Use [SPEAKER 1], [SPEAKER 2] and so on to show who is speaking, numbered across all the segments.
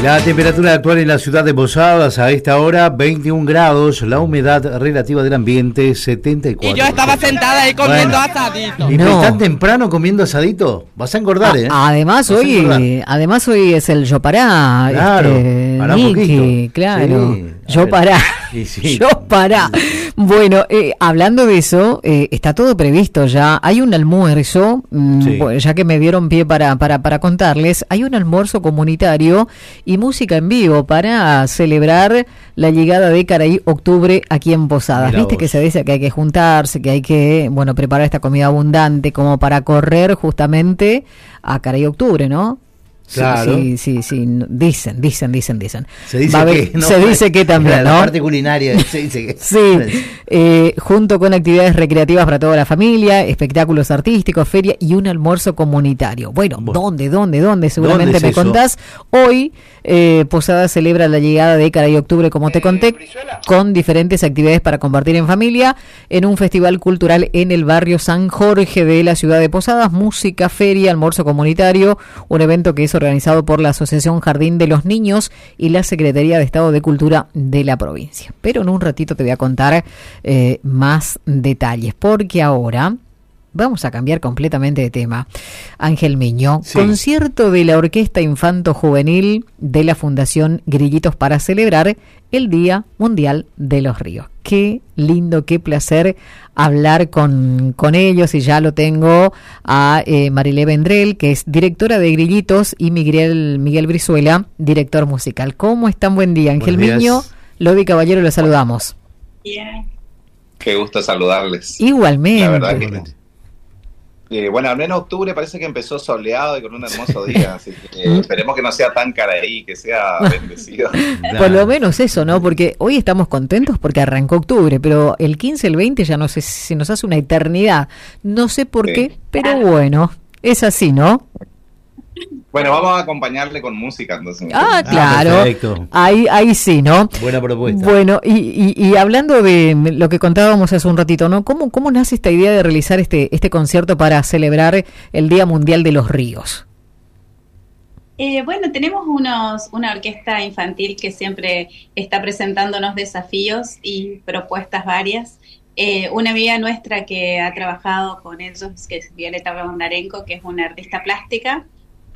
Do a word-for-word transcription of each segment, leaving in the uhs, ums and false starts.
[SPEAKER 1] La temperatura actual en la ciudad de Posadas a esta hora, veintiún grados, la humedad relativa del ambiente, setenta y cuatro por ciento.
[SPEAKER 2] Y yo estaba sentada ahí comiendo
[SPEAKER 1] bueno,
[SPEAKER 2] asadito.
[SPEAKER 1] ¿Y
[SPEAKER 3] No.
[SPEAKER 1] tan temprano comiendo asadito? Vas a engordar, ¿eh?
[SPEAKER 3] A- Además
[SPEAKER 1] Vas a
[SPEAKER 3] hoy,
[SPEAKER 1] engordar.
[SPEAKER 3] además hoy es el yo pará,
[SPEAKER 1] Claro,
[SPEAKER 3] este,
[SPEAKER 1] pará un
[SPEAKER 3] Nicky,
[SPEAKER 1] poquito.
[SPEAKER 3] claro,
[SPEAKER 1] Sí, a
[SPEAKER 3] yo
[SPEAKER 1] ver.
[SPEAKER 3] pará,
[SPEAKER 1] Sí, sí.
[SPEAKER 3] yo pará. Bueno, eh, hablando de eso, eh, está todo previsto ya. Hay un almuerzo, mm,
[SPEAKER 1] Sí.
[SPEAKER 3] bueno, ya que me dieron pie para, para, para contarles, hay un almuerzo comunitario y música en vivo para celebrar la llegada de Caraí Octubre aquí en Posadas.
[SPEAKER 1] Mirá
[SPEAKER 3] Viste
[SPEAKER 1] vos.
[SPEAKER 3] que se dice que hay que juntarse, que hay que, bueno, preparar esta comida abundante como para correr justamente a Caraí Octubre, ¿no? Sí,
[SPEAKER 1] Claro.
[SPEAKER 3] Sí, sí, sí, dicen, dicen, dicen, dicen.
[SPEAKER 1] Se dice
[SPEAKER 3] Va a haber-
[SPEAKER 1] que, ¿no?
[SPEAKER 3] se dice que también,
[SPEAKER 1] La
[SPEAKER 3] ¿no?
[SPEAKER 1] parte culinaria se dice que.
[SPEAKER 3] Sí, eh, junto con actividades recreativas para toda la familia, espectáculos artísticos, feria y un almuerzo comunitario. Bueno,
[SPEAKER 1] Bueno.
[SPEAKER 3] ¿dónde, dónde, dónde? Seguramente
[SPEAKER 1] ¿Dónde es
[SPEAKER 3] me
[SPEAKER 1] eso?
[SPEAKER 3] contás. Hoy, eh, Posada celebra la llegada de Caraí Octubre, como te conté, con diferentes actividades para compartir en familia, en un festival cultural en el barrio San Jorge de la ciudad de Posadas, música, feria, almuerzo comunitario, un evento que es organizado por la Asociación Jardín de los Niños y la Secretaría de Estado de Cultura de la provincia. Pero en un ratito te voy a contar eh, más detalles, porque ahora vamos a cambiar completamente de tema. Ángel Miño,
[SPEAKER 1] Sí.
[SPEAKER 3] concierto de la Orquesta Infanto Juvenil de la Fundación Grillitos para celebrar el Día Mundial de los Ríos. Qué lindo, qué placer hablar con, con ellos, y ya lo tengo a eh, Marilé Vendrell, que es directora de Grillitos, y Miguel, Miguel Brizuela, director musical. ¿Cómo están? Buen día, Ángel
[SPEAKER 1] Buenos días.
[SPEAKER 3] Miño. Lodi Caballero, los saludamos.
[SPEAKER 4] Bien. Qué gusto saludarles.
[SPEAKER 3] Igualmente.
[SPEAKER 4] La verdad que, eh, bueno, al menos octubre parece que empezó soleado y con un hermoso día, así que eh, esperemos que no sea tan Caraí, que sea bendecido.
[SPEAKER 3] Por lo menos eso, ¿no? Porque hoy estamos contentos porque arrancó octubre, pero el quince, el veinte ya no sé si nos hace una eternidad. No sé por
[SPEAKER 4] Sí.
[SPEAKER 3] qué, pero bueno, es así, ¿no?
[SPEAKER 4] Bueno, vamos a acompañarle con música, entonces.
[SPEAKER 3] Ah,
[SPEAKER 1] Ah,
[SPEAKER 3] claro.
[SPEAKER 1] perfecto.
[SPEAKER 3] Ahí, ahí sí, ¿no?
[SPEAKER 1] Buena propuesta.
[SPEAKER 3] Bueno, y, y, y hablando de lo que contábamos hace un ratito, ¿no? ¿Cómo, cómo nace esta idea de realizar este, este concierto para celebrar el Día Mundial de los Ríos?
[SPEAKER 5] Eh, bueno, tenemos unos, una orquesta infantil que siempre está presentándonos desafíos y propuestas varias. Eh, una amiga nuestra que ha trabajado con ellos, que es Violeta Bondarenko, que es una artista plástica,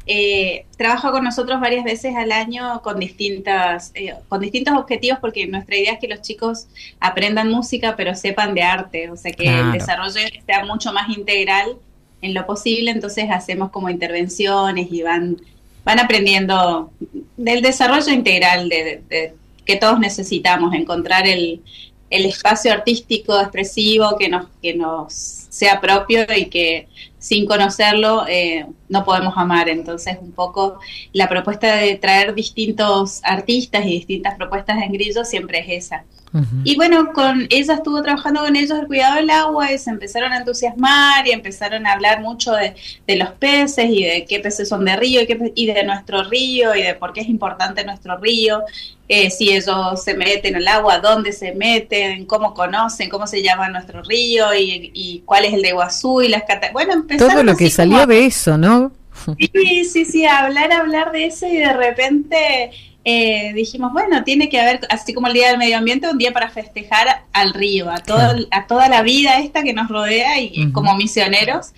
[SPEAKER 5] eh, trabaja con nosotros varias veces al año con distintas, eh, con distintos objetivos, porque nuestra idea es que los chicos aprendan música pero sepan de arte, o sea que
[SPEAKER 3] Claro.
[SPEAKER 5] el desarrollo sea mucho más integral en lo posible. Entonces hacemos como intervenciones y van van aprendiendo del desarrollo integral de, de, de, que todos necesitamos, encontrar el, el espacio artístico expresivo que nos, que nos sea propio y que sin conocerlo eh, no podemos amar. Entonces un poco la propuesta de traer distintos artistas y distintas propuestas en Grillo siempre es esa.
[SPEAKER 3] Uh-huh.
[SPEAKER 5] Y bueno, con ella estuvo trabajando con ellos el cuidado del agua y se empezaron a entusiasmar y empezaron a hablar mucho de, de los peces y de qué peces son de río y, qué, y de nuestro río y de por qué es importante nuestro río, eh, si ellos se meten al agua, dónde se meten, cómo conocen, cómo se llama nuestro río y, y cuál es el de Iguazú y las cataratas. Bueno, empezaron
[SPEAKER 3] Todo lo que
[SPEAKER 5] así
[SPEAKER 3] salió
[SPEAKER 5] como-
[SPEAKER 3] de eso, ¿no?
[SPEAKER 5] Sí, sí, sí, hablar, hablar de eso y de repente eh, dijimos, bueno, tiene que haber, así como el Día del Medio Ambiente, un día para festejar al río, a, todo,
[SPEAKER 3] Claro.
[SPEAKER 5] a toda la vida esta que nos rodea y
[SPEAKER 3] Ujú.
[SPEAKER 5] como misioneros,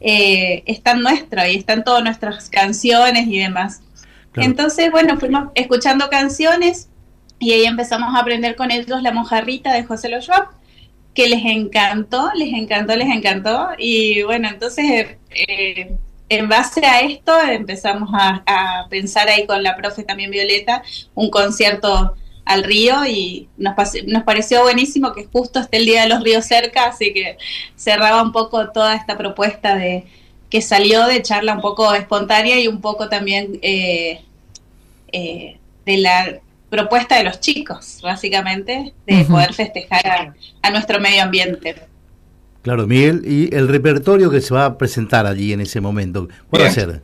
[SPEAKER 5] eh, está en nuestro y están todas nuestras canciones y demás.
[SPEAKER 1] Claro.
[SPEAKER 5] Entonces, bueno, fuimos escuchando canciones y ahí empezamos a aprender con ellos La Mojarrita de José Lo Schwab, que les encantó, les encantó, les encantó. Y bueno, entonces, eh, en base a esto empezamos a, a pensar ahí con la profe también Violeta, un concierto al río y nos, pase, nos pareció buenísimo que justo esté el Día de los Ríos cerca, así que cerraba un poco toda esta propuesta de que salió de charla un poco espontánea y un poco también eh, eh, de la propuesta de los chicos, básicamente, de
[SPEAKER 3] Uh-huh.
[SPEAKER 5] poder festejar a, a nuestro medio ambiente.
[SPEAKER 1] Claro, Miguel, y el repertorio que se va a presentar allí en ese momento, ¿cuál va a ser?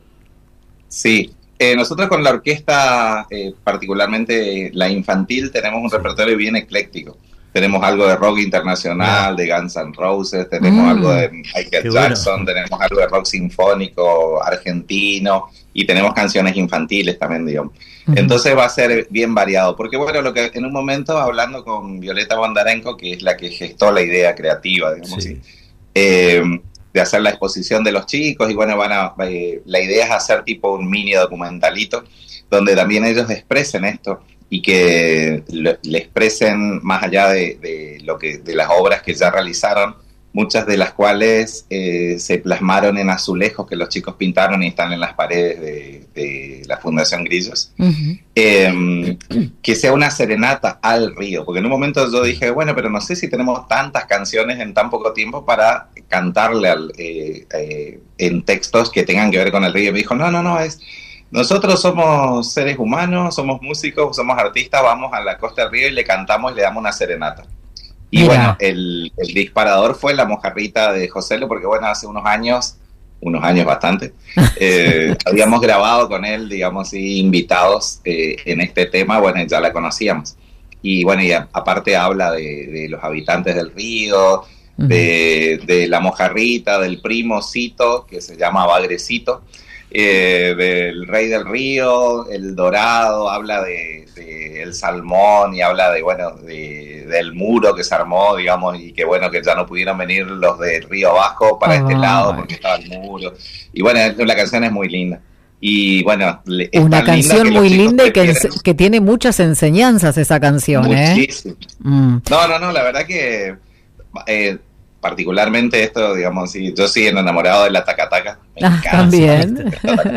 [SPEAKER 4] Sí, eh, nosotros con la orquesta, eh, particularmente la infantil, tenemos un repertorio bien ecléctico. tenemos algo de rock internacional, ah. de Guns N' Roses, tenemos mm. algo de Michael Jackson, bueno. tenemos algo de rock sinfónico argentino y tenemos canciones infantiles también, digamos. Uh-huh. Entonces va a ser bien variado, porque bueno, lo que en un momento hablando con Violeta Bondarenko, que es la que gestó la idea creativa, digamos sí. así, eh, de hacer la exposición de los chicos, y bueno, van a, eh, la idea es hacer tipo un mini documentalito, donde también ellos expresen esto, y que le, le expresen más allá de, de lo que de las obras que ya realizaron, muchas de las cuales eh, se plasmaron en azulejos que los chicos pintaron y están en las paredes de, de la Fundación Grillos. Uh-huh. Eh, que sea una serenata al río, porque en un momento yo dije, bueno, pero no sé si tenemos tantas canciones en tan poco tiempo para cantarle al, eh, eh, en textos que tengan que ver con el río. Y me dijo, no, no, no, es... Nosotros somos seres humanos, somos músicos, somos artistas, vamos a la costa del río y le cantamos y le damos una serenata. Y Mira. bueno, el, el disparador fue La Mojarrita de Joselo, porque bueno, hace unos años, unos años bastante, eh, habíamos grabado con él, digamos, y invitados eh, en este tema, bueno, ya la conocíamos. Y bueno, y a, aparte habla de, de los habitantes del río, uh-huh. de, de La Mojarrita, del primo Cito, que se llama Bagrecito, Eh, del Rey del Río, el Dorado, habla de, de el salmón y habla de bueno de, del muro que se armó, digamos, y que bueno que ya no pudieron venir los del Río Abajo para oh, este lado porque estaba el muro. Y bueno, la canción es muy linda. Y bueno, es
[SPEAKER 3] una canción muy linda y que, que tiene muchas enseñanzas esa canción,
[SPEAKER 4] muchísimo.
[SPEAKER 3] ¿eh? Mm.
[SPEAKER 4] No, no, no, la verdad que eh, particularmente esto, digamos, sí, yo soy enamorado de la tacataca. Me
[SPEAKER 3] ah,
[SPEAKER 4] encanta,
[SPEAKER 3] también.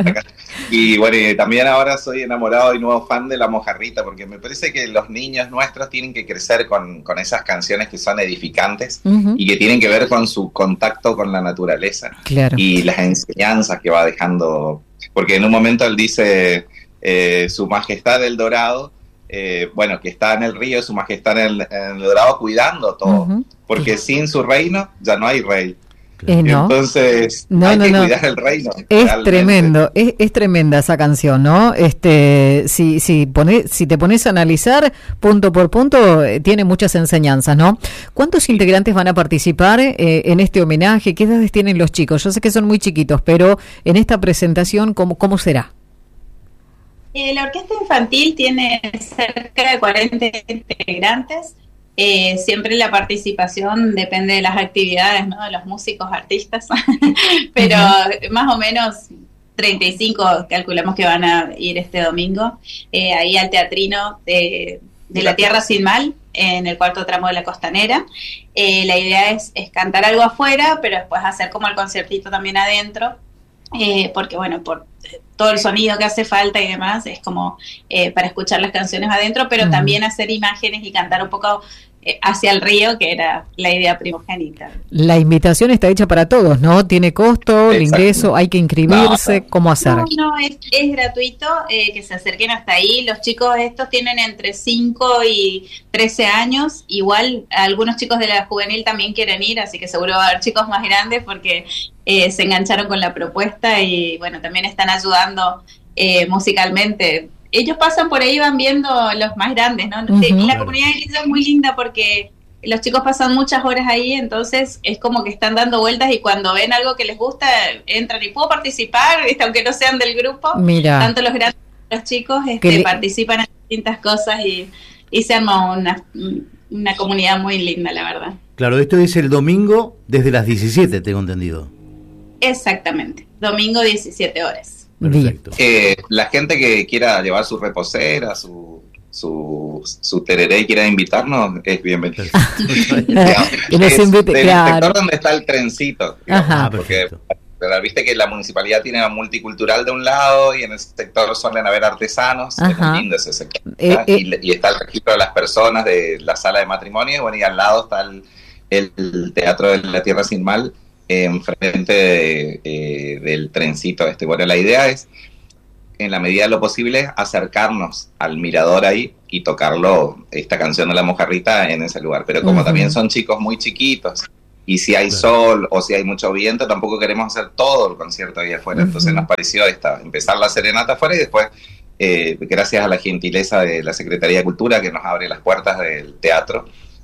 [SPEAKER 4] Y bueno, y también ahora soy enamorado y nuevo fan de La Mojarrita, porque me parece que los niños nuestros tienen que crecer con, con esas canciones que son edificantes uh-huh. y que tienen que ver con su contacto con la naturaleza. Claro. Y las enseñanzas que va dejando. Porque en un momento él dice, eh, Su Majestad el Dorado, eh, bueno, que está en el río, Su Majestad en el, en el Dorado cuidando todo. Uh-huh. Porque sin su reino ya no hay rey.
[SPEAKER 3] Eh, no.
[SPEAKER 4] Entonces
[SPEAKER 3] no,
[SPEAKER 4] hay
[SPEAKER 3] no,
[SPEAKER 4] que
[SPEAKER 3] no.
[SPEAKER 4] cuidar el reino.
[SPEAKER 3] Es realmente. tremendo, es, es tremenda esa canción, ¿no? Este, si, si, pone, si te pones a analizar punto por punto, eh, tiene muchas enseñanzas, ¿no? ¿Cuántos integrantes van a participar eh, en este homenaje? ¿Qué edades tienen los chicos? Yo sé que son muy chiquitos, pero en esta presentación, ¿cómo, cómo será?
[SPEAKER 5] Eh, la orquesta infantil tiene cerca de cuarenta integrantes. Eh, siempre la participación depende de las actividades, ¿no? De los músicos, artistas, pero uh-huh. más o menos treinta y cinco calculamos que van a ir este domingo, eh, ahí al teatrino de, de La Tierra Sin Mal, en el cuarto tramo de la Costanera. Eh, la idea es, es cantar algo afuera, pero después hacer como el conciertito también adentro, eh, porque bueno, por todo el sonido que hace falta y demás, es como eh, para escuchar las canciones adentro, pero uh-huh. también hacer imágenes y cantar un poco hacia el río, que era la idea primogénita.
[SPEAKER 3] La invitación está hecha para todos, ¿no? ¿Tiene costo, el ingreso, hay que inscribirse? No, ¿cómo hacer?
[SPEAKER 5] No, no, es, es gratuito, eh, que se acerquen hasta ahí. Los chicos estos tienen entre cinco y trece años, igual algunos chicos de la juvenil también quieren ir, así que seguro va a haber chicos más grandes porque eh, se engancharon con la propuesta y bueno, también están ayudando eh, musicalmente. Ellos pasan por ahí, van viendo los más grandes, ¿no? Uh-huh. La comunidad de Grillos es muy linda porque los chicos pasan muchas horas ahí, entonces es como que están dando vueltas y cuando ven algo que les gusta, entran y puedo participar, aunque no sean del grupo.
[SPEAKER 3] Mira.
[SPEAKER 5] Tanto los grandes como los chicos este, le... participan en distintas cosas y, y se arma una, una comunidad muy linda, la verdad.
[SPEAKER 1] Claro, esto es el domingo desde las diecisiete, tengo entendido.
[SPEAKER 5] Exactamente, domingo diecisiete horas.
[SPEAKER 4] Perfecto. Eh, la gente que quiera llevar su reposera, su su, su tereré y quiera invitarnos, es bienvenido. Es
[SPEAKER 3] invite,
[SPEAKER 4] del
[SPEAKER 3] claro.
[SPEAKER 4] sector donde está el trencito, digamos,
[SPEAKER 3] Ajá,
[SPEAKER 4] porque pero viste que la municipalidad tiene la multicultural de un lado y en el sector suelen haber artesanos. Ajá. Es muy lindo ese sector. Eh, eh. Y, y está el registro de las personas de la sala de matrimonio, bueno, y al lado está el, el Teatro de la Tierra Sin Mal, enfrente de, eh, del trencito este. Bueno, la idea es, en la medida de lo posible, acercarnos al mirador ahí y tocarlo, esta canción de La Mojarrita, en ese lugar. Pero como uh-huh. también son chicos muy chiquitos, y si hay claro. sol o si hay mucho viento, tampoco queremos hacer todo el concierto ahí afuera. Uh-huh. Entonces nos pareció esta, empezar la serenata afuera y después, eh, gracias a la gentileza de la Secretaría de Cultura, que nos abre las puertas del teatro,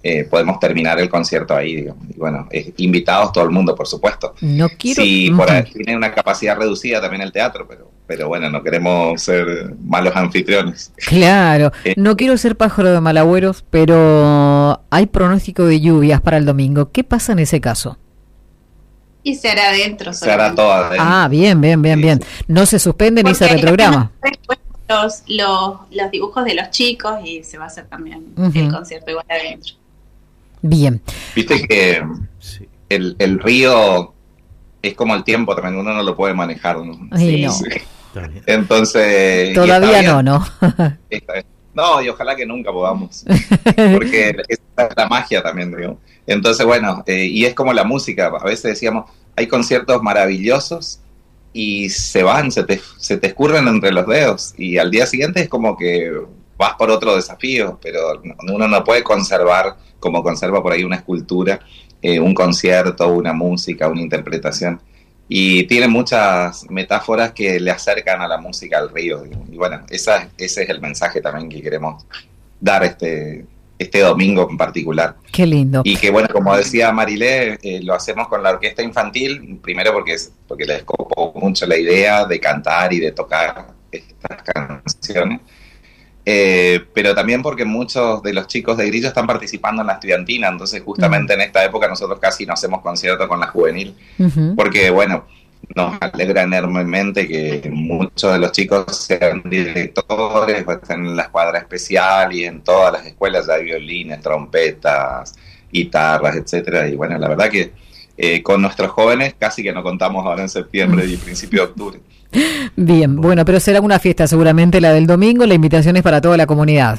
[SPEAKER 4] eh, podemos terminar el concierto ahí, digamos. Y bueno, eh, invitados todo el mundo, por supuesto.
[SPEAKER 3] No quiero...
[SPEAKER 4] Sí, por ahí tiene una capacidad reducida también el teatro, pero, pero bueno, no queremos ser malos anfitriones.
[SPEAKER 3] Claro,
[SPEAKER 4] Eh,
[SPEAKER 3] no quiero ser pájaro de mal agüeros, pero hay pronóstico de lluvias para el domingo. ¿Qué pasa en ese caso?
[SPEAKER 5] Y se hará adentro.
[SPEAKER 4] Se hará todo adentro.
[SPEAKER 3] Ah, bien, bien, bien,
[SPEAKER 4] Sí,
[SPEAKER 3] bien.
[SPEAKER 4] sí.
[SPEAKER 3] No se suspende ni se
[SPEAKER 5] Porque
[SPEAKER 3] reprograma.
[SPEAKER 5] después Los, los, los dibujos de los chicos y se va a hacer también
[SPEAKER 3] Ujú.
[SPEAKER 5] el concierto igual adentro.
[SPEAKER 3] Bien.
[SPEAKER 4] Viste que
[SPEAKER 1] Sí.
[SPEAKER 4] el, el río es como el tiempo también, uno no lo puede manejar, ¿no?
[SPEAKER 3] Ay, no.
[SPEAKER 1] Está bien.
[SPEAKER 4] Entonces... y
[SPEAKER 3] Todavía
[SPEAKER 4] está
[SPEAKER 3] no,
[SPEAKER 4] bien.
[SPEAKER 3] ¿no?
[SPEAKER 4] Está bien. No, y ojalá que nunca podamos, porque esa es la magia también, digo. Entonces, bueno, eh, y es como la música, a veces decíamos, hay conciertos maravillosos y se van, se te, se te escurren entre los dedos, y al día siguiente es como que vas por otro desafío, pero uno no puede conservar, como conserva por ahí una escultura, eh, un concierto, una música, una interpretación. Y tiene muchas metáforas que le acercan a la música al río, digamos. Y bueno, esa, ese es el mensaje también que queremos dar este, este domingo en particular.
[SPEAKER 3] Qué lindo.
[SPEAKER 4] Y que bueno, como decía Marilé, eh, lo hacemos con la orquesta infantil, primero porque, es, porque les copó mucho la idea de cantar y de tocar estas canciones, eh, pero también porque muchos de los chicos de Grillo están participando en la estudiantina, entonces justamente uh-huh. en esta época nosotros casi no hacemos concierto con la juvenil, uh-huh. porque bueno, nos alegra enormemente que muchos de los chicos sean directores, estén en la escuadra especial y en todas las escuelas ya hay violines, trompetas, guitarras, etcétera. Y bueno, la verdad que eh, con nuestros jóvenes casi que no contamos ahora en septiembre y principio de octubre.
[SPEAKER 3] Bien, bueno, pero será una fiesta seguramente la del domingo, la invitación es para toda la comunidad.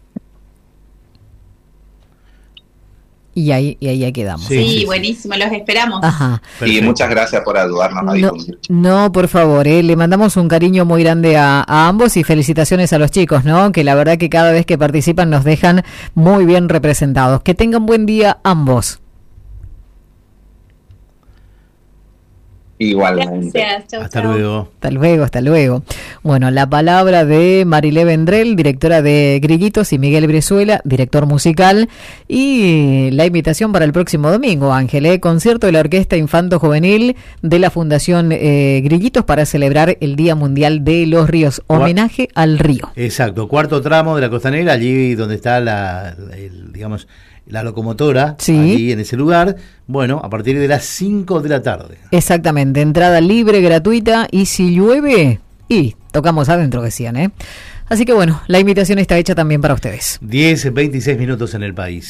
[SPEAKER 3] Y ahí, y ahí quedamos.
[SPEAKER 5] Sí, sí, sí, buenísimo, los esperamos.
[SPEAKER 3] Ajá.
[SPEAKER 4] Y muchas gracias por ayudarnos a difundir.
[SPEAKER 3] No, no, por favor, eh, le mandamos un cariño muy grande a, a ambos y felicitaciones a los chicos, ¿no? Que la verdad que cada vez que participan nos dejan muy bien representados. Que tengan buen día ambos.
[SPEAKER 4] Igualmente.
[SPEAKER 5] Gracias, chau,
[SPEAKER 1] hasta
[SPEAKER 5] chau.
[SPEAKER 1] luego.
[SPEAKER 3] Hasta luego, hasta luego. Bueno, la palabra de Marilé Vendrell, directora de Grillitos, y Miguel Brizuela, director musical, y la invitación para el próximo domingo, Ángel, ¿eh? Concierto de la Orquesta Infanto Juvenil de la Fundación eh, Grillitos para celebrar el Día Mundial de los Ríos, homenaje al río.
[SPEAKER 1] Exacto, cuarto tramo de la Costanera, allí donde está la, el, digamos, la locomotora,
[SPEAKER 3] sí.
[SPEAKER 1] Allí en ese lugar, bueno, a partir de las cinco de la tarde.
[SPEAKER 3] Exactamente, entrada libre, gratuita, y si llueve, y tocamos adentro, decían, ¿eh? Así que bueno, la invitación está hecha también para ustedes.
[SPEAKER 1] diez, veintiséis minutos en el país.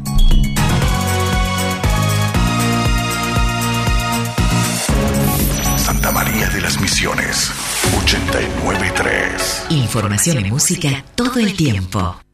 [SPEAKER 2] Santa María de las Misiones, ochenta y nueve punto tres.
[SPEAKER 6] Información y música todo el tiempo.